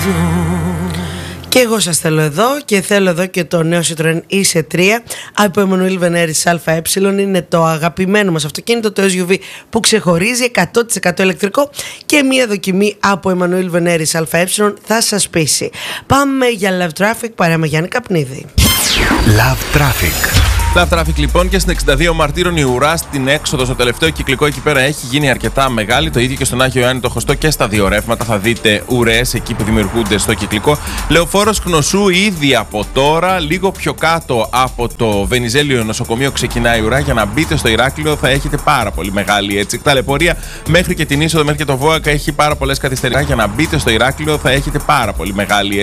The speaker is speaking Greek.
Και εγώ σας θέλω εδώ και θέλω εδώ και το νέο Citroën E-C3 από Εμμανουήλ Βενέρης ΑΕ. Είναι το αγαπημένο μας αυτοκίνητο, το SUV που ξεχωρίζει, 100% ηλεκτρικό, και μία δοκιμή από Εμμανουήλ Βενέρης ΑΕ θα σας πείσει. Πάμε για Love Traffic, παρέα με Γιάννη Καπνίδη. Love Traffic. Love Traffic λοιπόν, και στην 62 Μαρτύρων η ουρά στην έξοδο στο τελευταίο κυκλικό εκεί πέρα έχει γίνει αρκετά μεγάλη. Το ίδιο και στον Άγιο Ιωάννη το Χωστό και στα δύο ρεύματα θα δείτε ουρές εκεί που δημιουργούνται στο κυκλικό. Λεωφόρος Κνωσού ήδη από τώρα, λίγο πιο κάτω από το Βενιζέλιο νοσοκομείο ξεκινάει η ουρά. Για να μπείτε στο Ηράκλειο θα έχετε πάρα πολύ μεγάλη έτσι ταλαιπωρία. Μέχρι και την είσοδο, μέχρι και το Βόακα έχει πάρα πολλές καθυστερήσεις. Για να μπείτε στο Ηράκλειο θα έχετε πάρα πολύ μεγάλη